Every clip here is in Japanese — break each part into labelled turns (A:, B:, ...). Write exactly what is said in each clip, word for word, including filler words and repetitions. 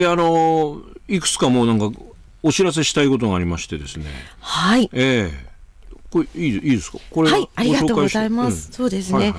A: あのいくつかもうなんかお知らせしたいことがありましてですね。
B: はい。
A: ええこれいい、いいですか。これ
B: はい、ありがとうございます。
A: うん、
B: そうですね。
A: はいはいはい、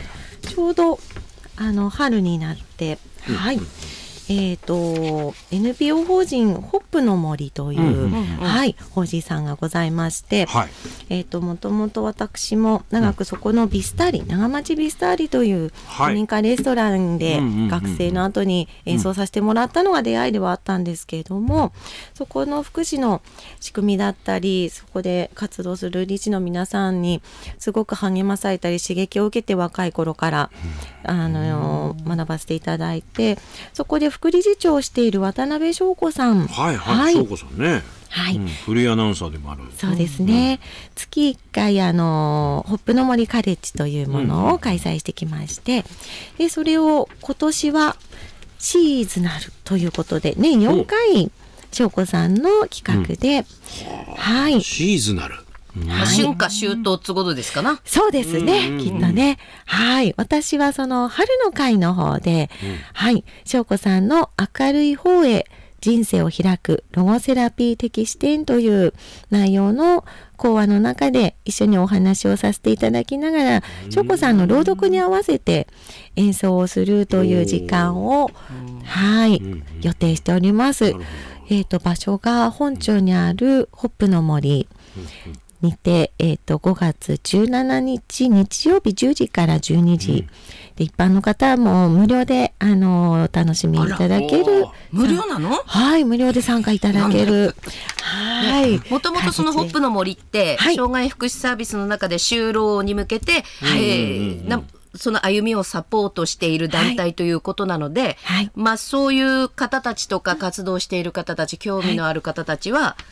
B: ちょうどあの春になって、うん、はい。うんえーと、エヌピーオー 法人ホップの森という、うんうん、はい、法人さんがございまして、はい、えーと、もともと私も長くそこのビスタリ、長町ビスタリという古民家レストランで学生の後に演奏させてもらったのが出会いではあったんですけれども、そこの福祉の仕組みだったり、そこで活動する理事の皆さんにすごく励まされたり刺激を受けて若い頃から、あの学ばせていただいて、そこで副理事長をしている渡辺翔子さん、
A: はいはい、翔子さんね、
B: はい、うん、
A: フリーアナウンサーでもある。
B: そうですね、うん、月いっかいあのホップの森カレッジというものを開催してきまして、うん、でそれを今年はシーズナルということで年よんかい翔子さんの企画で、
A: うん、はい、シーズナル、
C: はい、春夏秋冬ってことですかな。
B: そうですね、きっとね。はい。私はその春の会の方で、うん、はい。翔子さんの明るい方へ人生を開くロゴセラピー的視点という内容の講話の中で一緒にお話をさせていただきながら、翔子さんの朗読に合わせて演奏をするという時間を、はい、予定しております。えっと、場所が本町にあるホップの森。にて、えー、とごがつじゅうしちにち日曜日じゅうじからじゅうにじ、うん、で一般の方も無料で、あのー、楽しみいただける。
C: 無料なの？
B: はい、無料で参加いただける。はい。
C: もともとそのホップの森って、はい、障害福祉サービスの中で就労に向けて、はい、えー、なその歩みをサポートしている団体ということなので、はい、まあそういう方たちとか活動している方たち、興味のある方たちは、はい、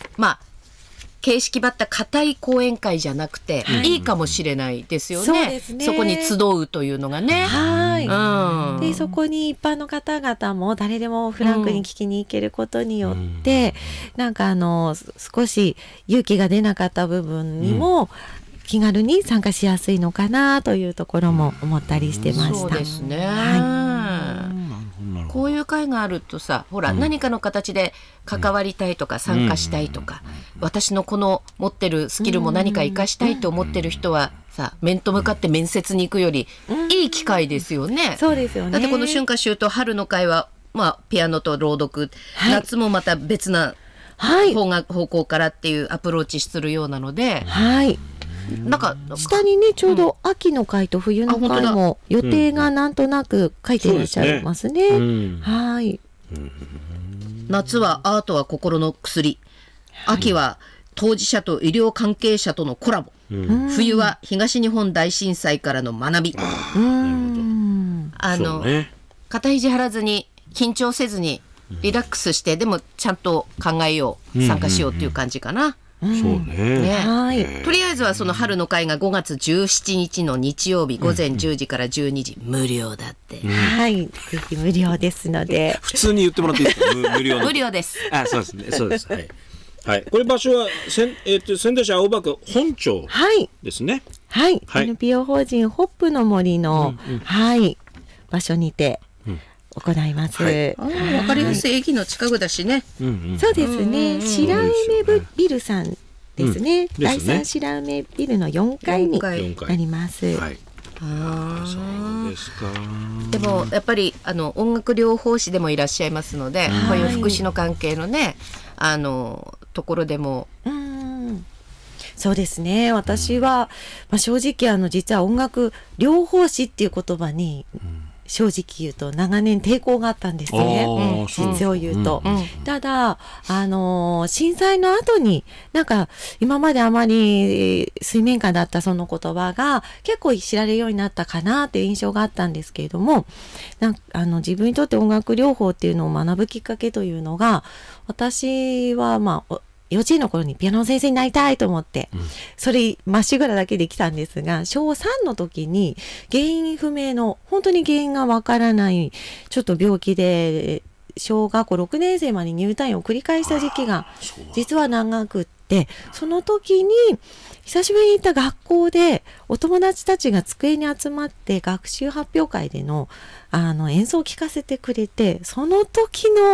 C: まあ形式ばった固い講演会じゃなくて、はい、いいかもしれないですよね。そうですね。そこに集うというのがね。
B: はい、
C: うん、
B: でそこに一般の方々も誰でもフランクに聞きに行けることによって、うん、なんかあの少し勇気が出なかった部分にも、うん気軽に参加しやすいのかなというところも思ったりしてました。
C: そうですね、
B: はい、
C: こういう会があるとさ、ほら、うん、何かの形で関わりたいとか参加したいとか、うん、私のこの持ってるスキルも何か活かしたいと思ってる人はさ、面と向かって面接に行くよりいい機会ですよね。
B: そうですよね。
C: だってこの春夏秋冬春の会は、まあ、ピアノと朗読、はい、夏もまた別な方が、方向からっていうアプローチするようなので、
B: はい
C: なんか
B: 下にねちょうど秋の会と冬の会も予定がなんとなく書いていらっしゃいますね。うん、はい。
C: 夏はアートは心の薬、秋は当事者と医療関係者とのコラボ、うん、冬は東日本大震災からの学び。うん、あの、ね、肩肘張らずに緊張せずにリラックスして、でもちゃんと考えよう、参加しようっていう感じかな。
A: そうね。
C: ね、はい。とりあえずはその春の会がごがつじゅうしちにちの日曜日午前じゅうじからじゅうにじ、無料だって、
B: うん、はいぜひ無料ですので
A: 普通に言ってもらっていいですか？無料
C: 無料です。
A: あ、そうですね、そうです、はい、はい、これ場所はせん、えー、と仙台市青葉区本町ですね。
B: はい、はい、エヌピーオー 法人ホップの森の、うんうん、はい場所にて行います。はい、
C: わかりやすい駅の近くだしね。
B: うんうん、そうですね。白梅ビルさんですね。だいさん白梅ビルのよんかいになります。はい。
A: あ、そうですか。
C: でもやっぱりあの音楽療法士でもいらっしゃいますので、こういう福祉の関係のね、あのところでも。
B: うんそうですね。私は、まあ、正直あの実は音楽療法士っていう言葉に、うん正直言うと長年抵抗があったんですね、うん、実を言うと、うんうん、ただあのー、震災の後になんか今まであまり水面下だったその言葉が結構知られるようになったかなっていう印象があったんですけれども、なんあの自分にとって音楽療法っていうのを学ぶきっかけというのが、私はまあ幼稚園の頃にピアノの先生になりたいと思って、うん、それまっしぐらだけで来たんですが、しょうさんの時に原因不明の本当に原因がわからないちょっと病気で小学校ろくねん生まで入退院を繰り返した時期が実は長くって、その時に久しぶりに行った学校でお友達たちが机に集まって学習発表会でのあの演奏を聴かせてくれて、その時の